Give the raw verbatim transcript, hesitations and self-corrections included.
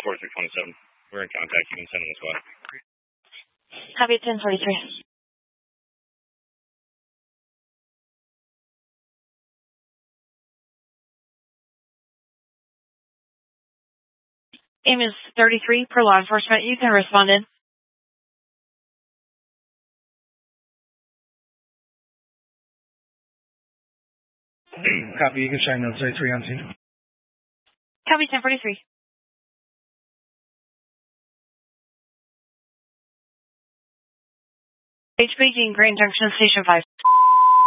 forty-three twenty-seven. We're in contact. You can send them as well. Copy ten forty-three. Aim is thirty-three per law enforcement. You can respond in. Copy. You can shine note thirty-three on scene. Copy ten forty-three. H P G Grand Junction Station five.